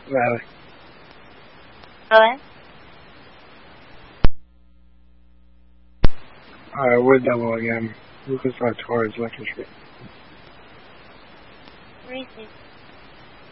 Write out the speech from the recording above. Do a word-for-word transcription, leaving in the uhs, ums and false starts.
Valley. Hello? Alright, we're double again. Lucas Artois, Electric Street. Where is it?